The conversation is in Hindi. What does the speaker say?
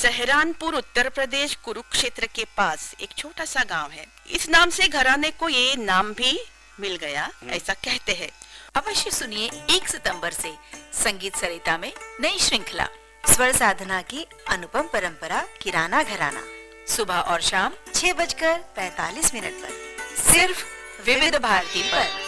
सहारनपुर उत्तर प्रदेश कुरुक्षेत्र के पास एक छोटा सा गांव है। इस नाम से घराने को ये नाम भी मिल गया, ऐसा कहते हैं। अवश्य सुनिए 1 सितंबर से संगीत सरिता में नई श्रृंखला स्वर साधना की अनुपम परंपरा किराना घराना, सुबह और शाम 6:45 पर सिर्फ विविध भारती पर।